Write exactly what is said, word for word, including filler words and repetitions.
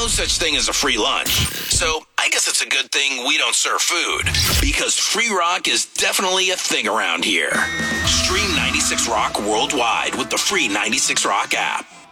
such thing as a free lunch. So I guess it's a good thing we don't serve food, because free rock is definitely a thing around here. Stream ninety-six Rock worldwide with the free ninety-six Rock app.